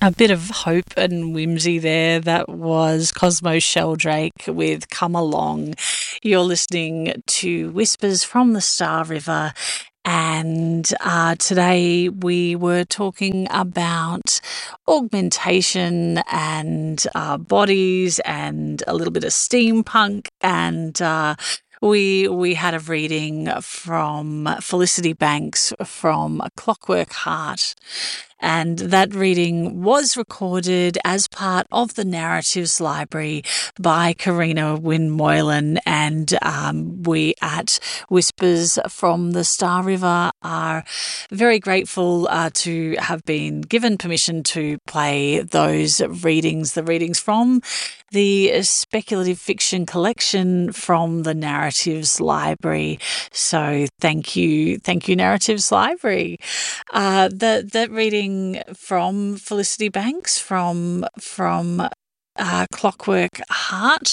A bit of hope and whimsy there. That was Cosmo Sheldrake with Come Along. You're listening to Whispers from the Star River. And today we were talking about augmentation and bodies and a little bit of steampunk, and we had a reading from Felicity Banks from A Clockwork Heart. And that reading was recorded as part of the Narratives Library by Karina Wynne Moylan. And we at Whispers from the Star River are very grateful to have been given permission to play those readings, the readings from the speculative fiction collection from the Narratives Library. So thank you, Narratives Library. That reading from Felicity Banks from Clockwork Heart.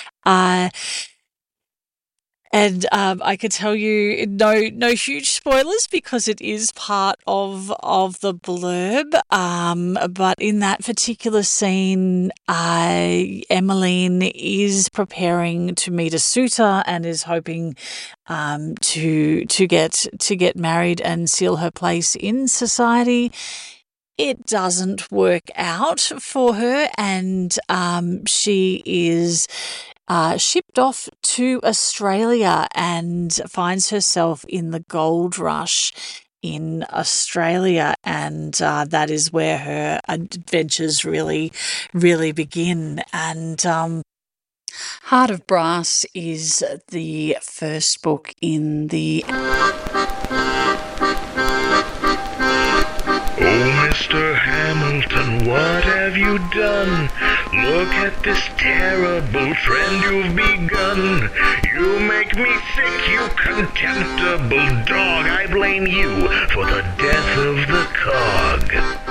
And I could tell you no huge spoilers because it is part of the blurb. But in that particular scene, Emmeline is preparing to meet a suitor and is hoping to get married and seal her place in society. It doesn't work out for her, and she is shipped off to Australia and finds herself in the gold rush in Australia, and that is where her adventures really begin. And Heart of Brass is the first book in the... Oh, Mr. Hamilton, what have you done? Look at this terrible trend you've begun. You make me sick, you contemptible dog. I blame you for the death of the cog.